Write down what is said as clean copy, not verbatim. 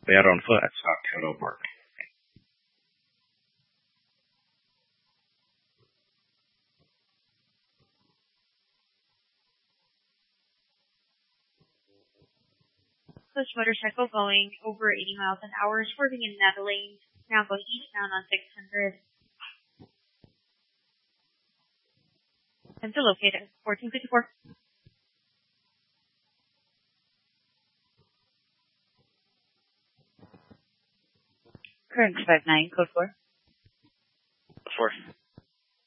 Bear on foot at South Carolina Park. This motorcycle going over 80 miles an hour, swerving in that lane, now going eastbound on 600. And to locate at 1454. Current 59, code 4. 4.